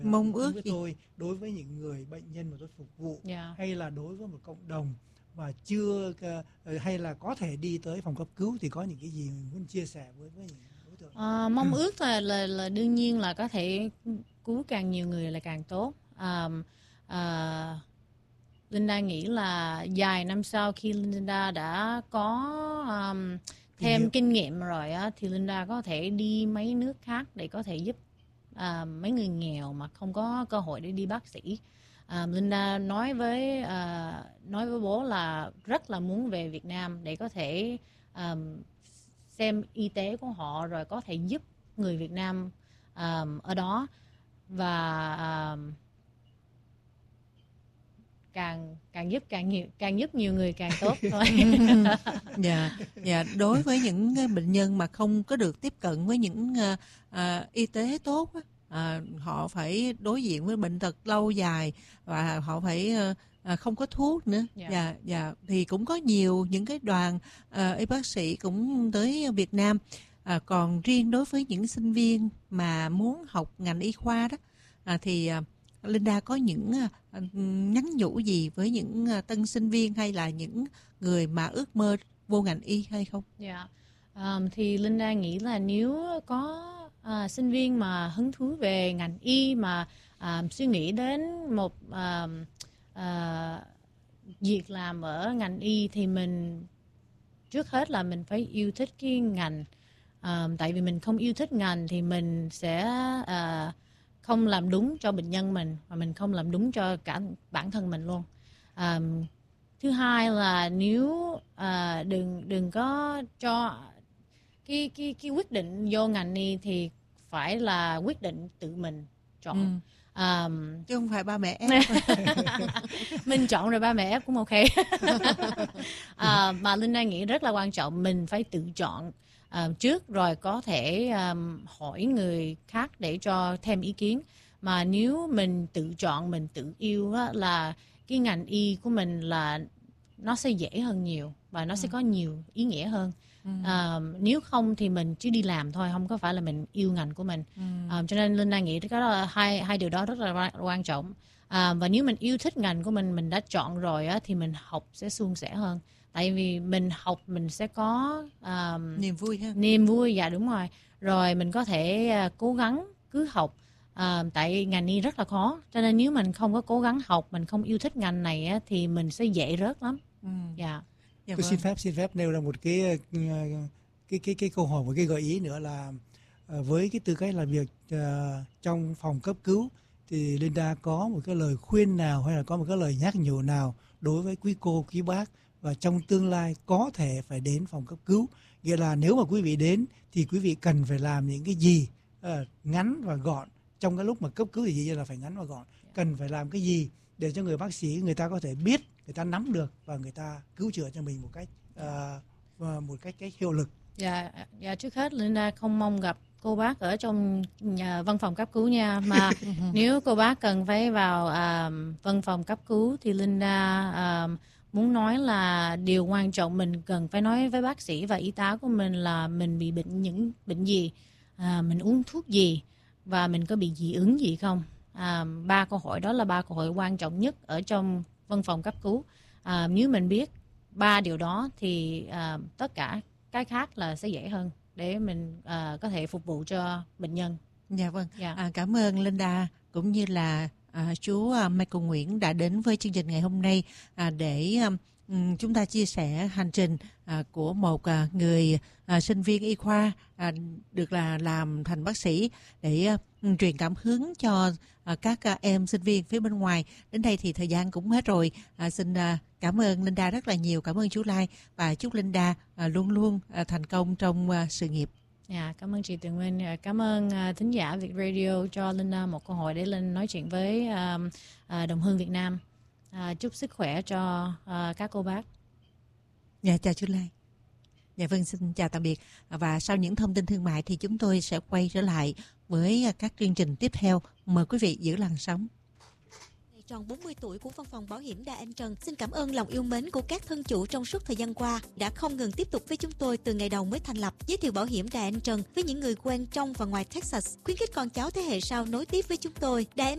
mong ước với tôi, đối với những người bệnh nhân mà tôi phục vụ, Yeah. hay là đối với một cộng đồng mà chưa hay là có thể đi tới phòng cấp cứu, thì có những cái gì mình muốn chia sẻ với những đối tượng? Mong ước là đương nhiên là có thể cứu càng nhiều người là càng tốt. Linda nghĩ là vài năm sau khi Linda đã có thêm kinh nghiệm rồi á, thì Linda có thể đi mấy nước khác để có thể giúp mấy người nghèo mà không có cơ hội để đi bác sĩ. Linda nói với bố là rất là muốn về Việt Nam để có thể xem y tế của họ, rồi có thể giúp người Việt Nam ở đó, và càng giúp nhiều người càng tốt thôi. Dạ, đối với những bệnh nhân mà không có được tiếp cận với những y tế tốt á, họ phải đối diện với bệnh tật lâu dài và họ phải không có thuốc nữa. Dạ, thì cũng có nhiều những cái đoàn y bác sĩ cũng tới Việt Nam. Còn riêng đối với những sinh viên mà muốn học ngành y khoa đó, thì Linda có những nhắn nhủ gì với những tân sinh viên hay là những người mà ước mơ vô ngành y hay không? Dạ, thì Linda nghĩ là nếu có sinh viên mà hứng thú về ngành y, mà suy nghĩ đến một việc làm ở ngành y, thì mình trước hết là mình phải yêu thích cái ngành. Tại vì mình không yêu thích ngành thì mình sẽ không làm đúng cho bệnh nhân mình, và mình không làm đúng cho cả bản thân mình luôn. Thứ hai là nếu đừng có cho cái quyết định vô ngành y thì phải là quyết định tự mình chọn. Chứ không phải ba mẹ ép. Mình chọn rồi ba mẹ ép cũng ok. Mà Linda nghĩ rất là quan trọng, mình phải tự chọn trước, rồi có thể hỏi người khác để cho thêm ý kiến. Mà nếu mình tự chọn, mình tự yêu á, là cái ngành y của mình là nó sẽ dễ hơn nhiều, và nó sẽ có nhiều ý nghĩa hơn. Nếu không thì mình chỉ đi làm thôi, không có phải là mình yêu ngành của mình. Cho nên Linda nghĩ đó là hai điều đó rất là quan trọng. Và nếu mình yêu thích ngành của mình đã chọn rồi á, thì mình học sẽ suôn sẻ hơn. Tại vì mình học mình sẽ có niềm vui ha. Niềm vui, dạ đúng rồi. Rồi mình có thể cố gắng cứ học. Tại ngành y rất là khó, cho nên nếu mình không có cố gắng học, mình không yêu thích ngành này á, thì mình sẽ dễ rớt lắm. Dạ. Tôi xin phép nêu ra một cái câu hỏi, một cái gợi ý nữa là với cái tư cách làm việc trong phòng cấp cứu, thì Linda có một cái lời khuyên nào hay là có một cái lời nhắc nhở nào đối với quý cô, quý bác và trong tương lai có thể phải đến phòng cấp cứu? Nghĩa là nếu mà quý vị đến thì quý vị cần phải làm những cái gì ngắn và gọn. Trong cái lúc mà cấp cứu thì dĩ nhiên là phải ngắn và gọn. Cần phải làm cái gì để cho người bác sĩ người ta có thể biết, người ta nắm được và người ta cứu chữa cho mình một cách hiệu lực. Dạ, trước hết Linda không mong gặp cô bác ở trong văn phòng cấp cứu nha, mà nếu cô bác cần phải vào văn phòng cấp cứu thì Linda muốn nói là điều quan trọng mình cần phải nói với bác sĩ và y tá của mình là mình bị những bệnh gì, mình uống thuốc gì và mình có bị dị ứng gì không. 3 câu hỏi đó là 3 câu hỏi quan trọng nhất ở trong văn phòng cấp cứu. Nếu mình biết 3 điều đó thì tất cả cái khác là sẽ dễ hơn để mình có thể phục vụ cho bệnh nhân. Dạ vâng. Cảm ơn Linda cũng như là chú Michael Nguyễn đã đến với chương trình ngày hôm nay để chúng ta chia sẻ hành trình của một người sinh viên y khoa được làm thành bác sĩ để truyền cảm hứng cho các em sinh viên phía bên ngoài. Đến đây thì thời gian cũng hết rồi. Xin cảm ơn Linda rất là nhiều. Cảm ơn chú Lai và chúc Linda luôn luôn thành công trong sự nghiệp. Cảm ơn chị Tường Minh. Cảm ơn thính giả Việt Radio cho Linda một cơ hội để lên nói chuyện với Đồng Hương Việt Nam. Chúc sức khỏe cho các cô bác. Dạ, chào chú Lai. Dạ vâng, xin chào tạm biệt. Và sau những thông tin thương mại thì chúng tôi sẽ quay trở lại với các chương trình tiếp theo. Mời quý vị giữ làn sóng. Tròn 40 tuổi của Văn phòng Bảo hiểm Đà Anh Trần xin cảm ơn lòng yêu mến của các thân chủ trong suốt thời gian qua đã không ngừng tiếp tục với chúng tôi từ ngày đầu mới thành lập, giới thiệu bảo hiểm Đà Anh Trần với những người quen trong và ngoài Texas, khuyến khích con cháu thế hệ sau nối tiếp với chúng tôi. Đà Anh